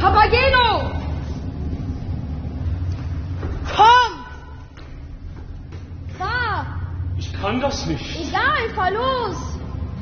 Papageno! Komm! Fahr! Ich kann das nicht. Egal, fahr los!